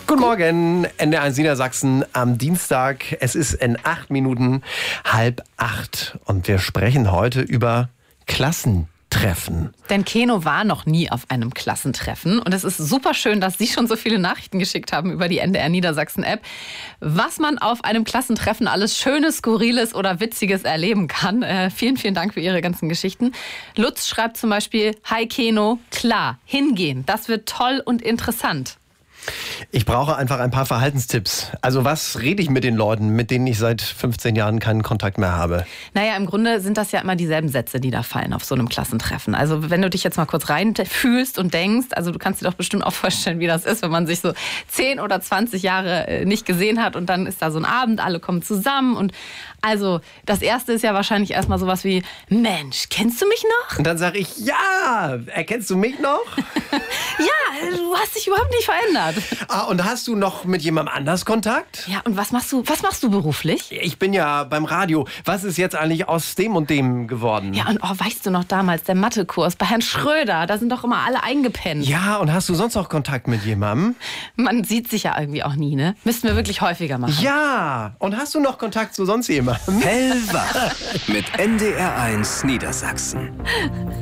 Guten Morgen, NDR1 Niedersachsen am Dienstag. Es ist in 8 Minuten 7:30 und wir sprechen heute über Klassentreffen. Denn Keno war noch nie auf einem Klassentreffen. Und es ist super schön, dass Sie schon so viele Nachrichten geschickt haben über die NDR Niedersachsen-App. Was man auf einem Klassentreffen alles Schönes, Skurriles oder Witziges erleben kann. Vielen, vielen Dank für Ihre ganzen Geschichten. Lutz schreibt zum Beispiel: Hi Keno, klar, hingehen. Das wird toll und interessant. Ich brauche einfach ein paar Verhaltenstipps. Also was rede ich mit den Leuten, mit denen ich seit 15 Jahren keinen Kontakt mehr habe? Naja, im Grunde sind das ja immer dieselben Sätze, die da fallen auf so einem Klassentreffen. Also wenn du dich jetzt mal kurz reinfühlst und denkst, also du kannst dir doch bestimmt auch vorstellen, wie das ist, wenn man sich so 10 oder 20 Jahre nicht gesehen hat und dann ist da so ein Abend, alle kommen zusammen und also das Erste ist ja wahrscheinlich erstmal sowas wie: Mensch, kennst du mich noch? Und dann sage ich: Ja, erkennst du mich noch? Ja, du hast dich überhaupt nicht verändert. Und hast du noch mit jemandem anders Kontakt? Ja, und was machst du beruflich? Ich bin ja beim Radio. Was ist jetzt eigentlich aus dem und dem geworden? Ja, und weißt du noch damals, der Mathekurs bei Herrn Schröder, da sind doch immer alle eingepennt. Ja, und hast du sonst noch Kontakt mit jemandem? Man sieht sich ja irgendwie auch nie, ne? Müssten wir wirklich häufiger machen. Ja, und hast du noch Kontakt zu sonst jemandem? Hellwach mit NDR1 Niedersachsen.